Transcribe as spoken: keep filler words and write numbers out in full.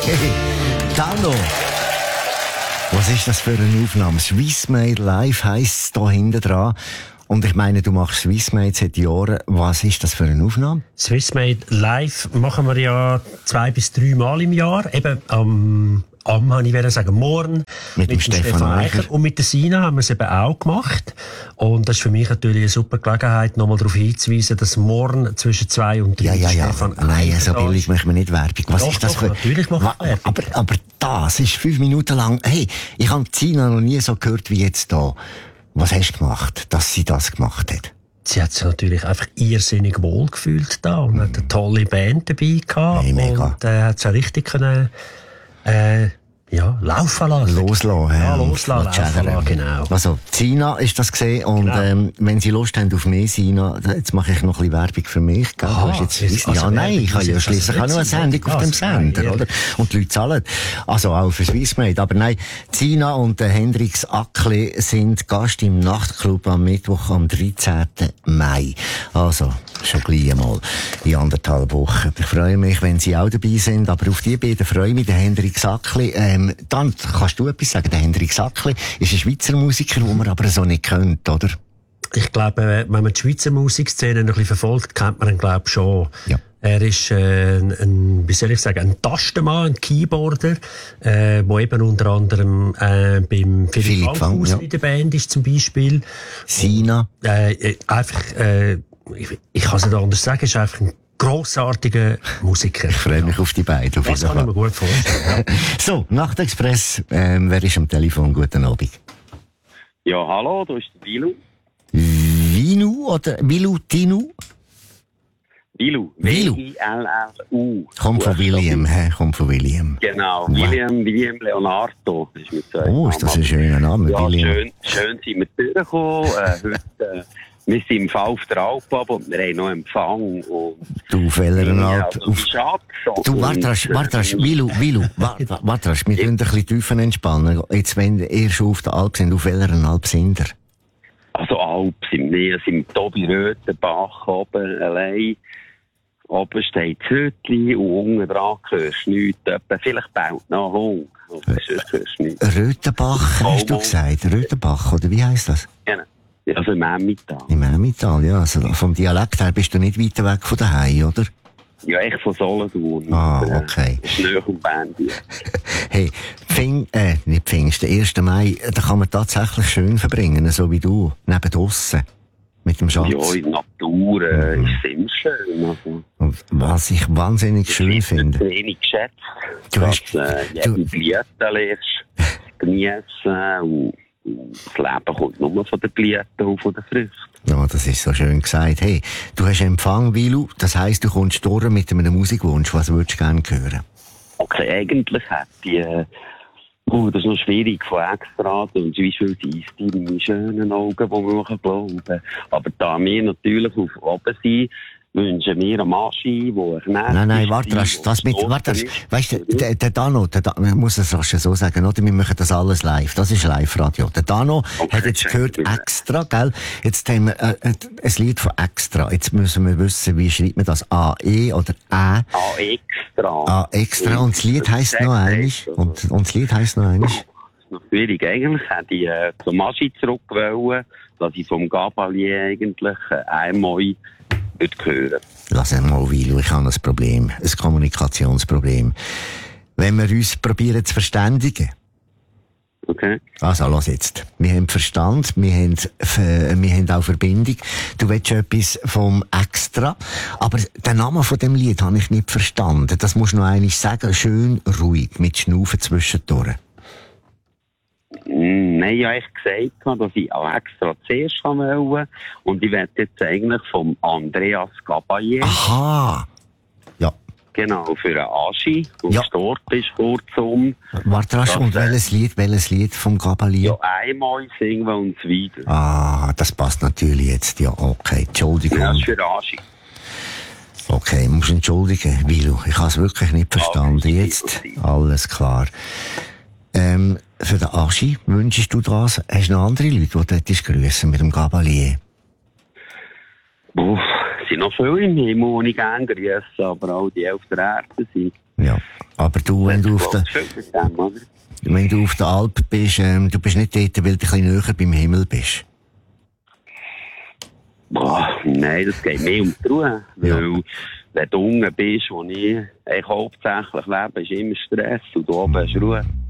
Hey, Dano. Was ist das für eine Aufnahme? Swissmade Live heisst es da hinten dran. Und ich meine, du machst Swissmade seit Jahren. Was ist das für eine Aufnahme? Swissmade Live machen wir ja zwei bis drei Mal im Jahr. Eben am, am kann ich wieder sagen, morgen. Mit, mit dem Stefan, Stefan Eicher. Und mit der Sina haben wir es eben auch gemacht. Und das ist für mich natürlich eine super Gelegenheit, nochmal darauf hinzuweisen, dass morgen zwischen zwei und drei ja, ja, ja. Stefan Nein, so billig machen wir nicht Werbung. Was doch, ist das doch, für... natürlich machen wir Werbung. Aber, aber das ist fünf Minuten lang... Hey, ich habe Sina noch nie so gehört wie jetzt da. Was hast du gemacht, dass sie das gemacht hat? Sie hat sich natürlich einfach irrsinnig wohl gefühlt da und mm. hat eine tolle Band dabei gehabt. Hey, mega. Und äh, hat sie richtig können, äh, ja, laufen lassen. Loslassen, ja. Loslassen, laufen lassen, genau. Also, Sina ist das gesehen und genau. ähm, wenn Sie Lust haben auf mehr Sina, jetzt mache ich noch ein bisschen Werbung für mich. Gell? Aha, du hast jetzt, also ja, nein, ich habe ja schliesslich auch noch eine Sendung auf dem Sender, nein, oder? Und die Leute zahlen. Also auch für Swissmade. Aber nein, Sina und der Hendrix Ackli sind Gast im Nachtclub am Mittwoch am dreizehnten Mai. Also, schon gleich mal in anderthalb Wochen. Ich freue mich, wenn Sie auch dabei sind, aber auf die beiden freue ich mich, der Hendrix Ackli. Ähm, dann kannst du etwas sagen, der Hendrix Ackli ist ein Schweizer Musiker, den man aber so nicht kennt, oder? Ich glaube, wenn man die Schweizer Musikszene ein bisschen verfolgt, kennt man ihn, glaube ich, schon. Ja. Er ist äh, ein, ein, wie soll ich sagen, ein Tastenmann, ein Keyboarder, äh, wo eben unter anderem äh, beim Philipp Fankhauser ja. in der Band ist zum Beispiel. Sina. Und, äh, einfach, äh, ich, ich kann es nicht anders sagen, ist einfach ein grossartiger Musiker. Ich freue mich auf die beiden. Auf das kann ich mir gut vorstellen. Ja. So, Nachtexpress, ähm, wer ist am Telefon? Guten Abend. Ja, hallo, da ist der Vilu. Vinu oder Vilu, Tinu? Vilu. Vilu. W I L L U. Kommt von William, hä? Kommt von William. Genau, wow. William, William Leonardo. Ist mit so oh, ist das ein schöner Name, ja, William. Schön, schön sind wir durchgekommen. äh, heute, äh, wir sind im Fall auf der Alp und wir haben noch Empfang. Und du, auf welcher Alp? Also, auf Schatz. Du, warte, warte, Vilu, Vilu, warte, warte, wir können ein bisschen tiefer entspannen. Jetzt, wenn ihr schon auf der Alp sind, auf welcher Alp sind ihr? Also Alp sind wir, sind im Tobi Röthenbach oben allein. Oben steht das Hütli und unten dran hörst du nichts. Vielleicht baut noch Hund. Röthenbach, hast du gesagt? Röthenbach, oder wie heisst das? Genau. Also im Emmental. Im Emmental, ja. Also vom Dialekt her bist du nicht weiter weg von daheim, oder? Ja, ich von Solothurn. Ah, okay. Das ist näher am Band. Hey, Pfing, äh, nicht Pfingst, der erste Mai, da kann man tatsächlich schön verbringen, so wie du, neben draussen. Mit dem Schatz. Ja, in der Natur äh, mhm. ist es immer schön. Also. Und was ich wahnsinnig schön finde. Wenig geschätzt. Du dass, hast, äh, jede Blüte lernst, geniessen und das Leben kommt nur von den Blüten und von den Früchten. Ja, das ist so schön gesagt. Hey, du hast Empfang, Vilu, das heisst, du kommst durch mit einem Musikwunsch. Was würdest du gerne hören? Okay, eigentlich hätte ich, äh, oh, das ist noch schwierig von extra, und zum Beispiel die deine schönen Augen, die wir glauben können. Aber da wir natürlich auf oben sind, wünschen wir einen Maschi, der ernährt Nein, nein, warte, das, das mit, warte, weißt du, der, der Dano, der Dano, ich muss es rasch so sagen, oder? Wir machen das alles live. Das ist Live-Radio. Der Dano okay, hat jetzt gehört Extra, gell? Jetzt haben wir, äh, ein Lied von Extra. Jetzt müssen wir wissen, wie schreibt man das? A E oder Ä? A Extra. A Extra. Und das Lied heisst noch einiges. Und, und das Lied heisst noch einiges. Das ist noch schwierig. Eigentlich hätte ich, äh, zum Maschi zurück wollen, dass ich vom Gabalier eigentlich, äh, einmal hören. Lass mal, Vilu, ich habe ein Problem. Ein Kommunikationsproblem. Wenn wir uns probieren zu verständigen. Okay. Also, lass jetzt. Wir haben Verstand, wir haben, wir haben auch Verbindung. Du willst etwas vom Extra. Aber den Namen von dem Lied habe ich nicht verstanden. Das musst du noch einmal sagen. Schön ruhig, mit Schnaufen zwischendurch. Nein, ich habe echt gesagt, dass ich auch extra zuerst wollte. Und ich werde jetzt eigentlich vom Andreas Gabaye. Aha! Ja. Genau, für einen Aschi, der ja. gestorben ist, kurzum. Warte, rasch, und welches Lied, welches Lied vom Gabaye? Ja, einmal singen wir uns wieder. Ah, das passt natürlich jetzt. Ja, okay, Entschuldigung. Ja, das ist für Aschi. Okay, ich muss entschuldigen, Vilu. Ich habe es wirklich nicht verstanden. Jetzt, alles klar. Ähm, für den Aschi wünschst du das? Hast du noch andere Leute, die dort grüßen mit dem Gabalier? Uff, es sind noch viele im Himmel, die ich gerne grüße, aber auch die auf der Erde sind. Ja, aber du, wenn du auf der, wenn du auf der Alp bist, ähm, du bist nicht dort, weil du ein bisschen näher beim Himmel bist. Boah, nein, das geht mehr um die Ruhe. Ja. Weil, wenn du unten bist, wo ich eigentlich hauptsächlich lebe, ist immer Stress und da oben ist Ruhe.